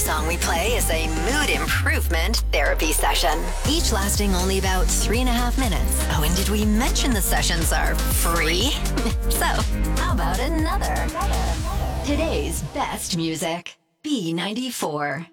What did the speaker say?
song we play is a mood improvement therapy session, each lasting only about 3.5 minutes. Oh, and did we mention the sessions are free? So, how about another? Today's best music, B94.